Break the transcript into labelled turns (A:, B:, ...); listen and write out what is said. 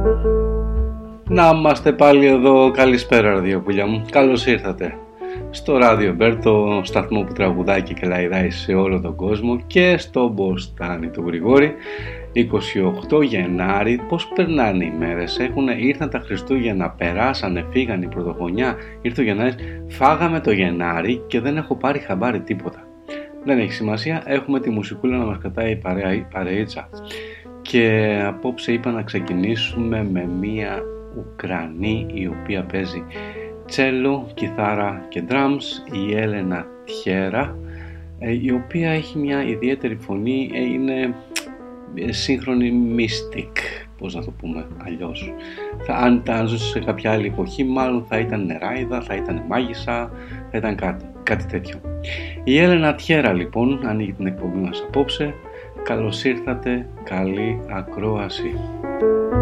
A: Να είμαστε πάλι εδώ, καλησπέρα ραδιοπούλια μου, καλώς ήρθατε στο Ράδιο Μπέρ, το σταθμό που τραγουδάει και κελαϊδάει σε όλο τον κόσμο, και στο Μποστάνι του Γρηγόρη. 28 Γενάρη, πώς περνάνε οι μέρες, ήρθαν τα Χριστούγεννα, περάσανε, φύγανε η Πρωτοχρονιά, ήρθε ο Γενάρης, φάγαμε το Γενάρη και δεν έχω πάρει χαμπάρι τίποτα. Δεν έχει σημασία, έχουμε τη μουσικούλα να μας κρατάει η παρεΐτσα. Και απόψε είπα να ξεκινήσουμε με μία Ουκρανή η οποία παίζει τσέλο, κιθάρα και drums, η Έλενα Τιέρα, η οποία έχει μια ιδιαίτερη φωνή, είναι σύγχρονη mystic, πώς να το πούμε αλλιώς. Αν ζούσε σε κάποια άλλη εποχή, μάλλον θα ήταν νεράιδα, θα ήταν μάγισσα, θα ήταν κάτι τέτοιο. Η Έλενα Τιέρα λοιπόν ανοίγει την εκπομπή μας απόψε. Καλώς ήρθατε, καλή ακρόαση.